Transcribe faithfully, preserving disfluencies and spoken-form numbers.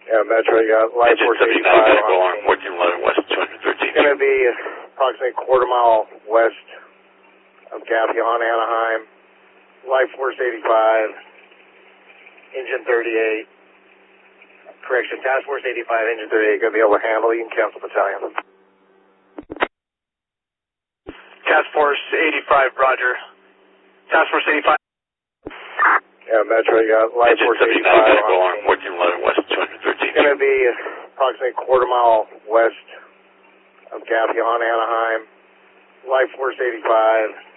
Yeah, Metro, you got Life Force eighty-five on fourteen eleven West two thirteen. It's going to be approximately a quarter mile west of Gappion, Anaheim. Life Force eighty-five, engine thirty-eight. Correction, Task Force eighty-five, engine thirty-eight, going to be able to handle. You can cancel battalion. Task Force eighty-five, roger. Task Force eighty-five. Yeah, Metro, you got Life Force eighty-five on fourteen eleven West two thirteen. It's going to be approximately a quarter mile west of Gappion, Anaheim. Life Force eighty-five,